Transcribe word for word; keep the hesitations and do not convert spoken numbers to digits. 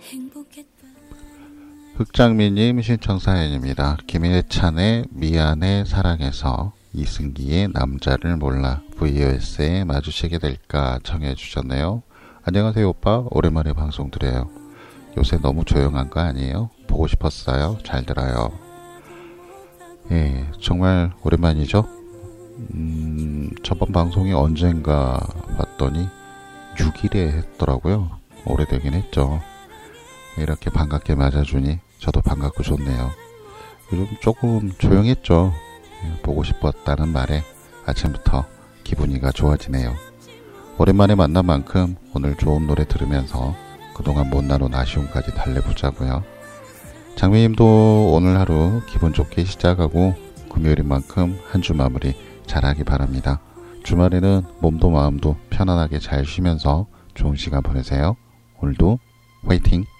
흑장미님 신청사연입니다. 김혜찬의 미안해 사랑해서 이승기의 남자를 몰라 브이오에스에 마주치게 될까 청해 주셨네요. 안녕하세요 오빠, 오랜만에 방송 드려요. 요새 너무 조용한 거 아니에요? 보고 싶었어요. 잘 들어요. 예, 정말 오랜만이죠. 음, 저번 방송이 언젠가 봤더니 육 일에 했더라고요. 오래되긴 했죠. 이렇게 반갑게 맞아주니 저도 반갑고 좋네요. 요즘 조금 조용했죠. 보고 싶었다는 말에 아침부터 기분이가 좋아지네요. 오랜만에 만난 만큼 오늘 좋은 노래 들으면서 그동안 못 나눈 아쉬움까지 달래보자고요. 장미님도 오늘 하루 기분 좋게 시작하고 금요일인 만큼 한 주 마무리 잘하기 바랍니다. 주말에는 몸도 마음도 편안하게 잘 쉬면서 좋은 시간 보내세요. 오늘도 화이팅!